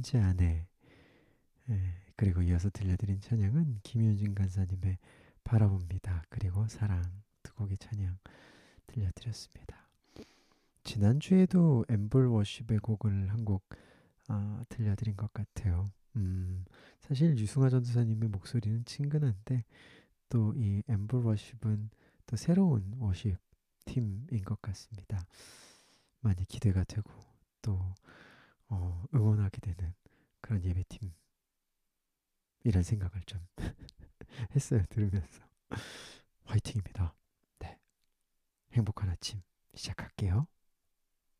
번째 아내. 그리고 이어서 들려드린 찬양은 김윤진 간사님의 바라봅니다. 그리고 사랑 두 곡의 찬양 들려드렸습니다. 지난주에도 엠블 워십의 곡을 한 곡 들려드린 것 같아요. 사실 유승화 전도사님의 목소리는 친근한데 또 이 엠블 워십은 또 새로운 워십 팀인 것 같습니다. 많이 기대가 되고 또 응원하게 되는 그런 예배팀이란 생각을 좀 했어요. 들으면서 화이팅입니다. 네, 행복한 아침 시작할게요.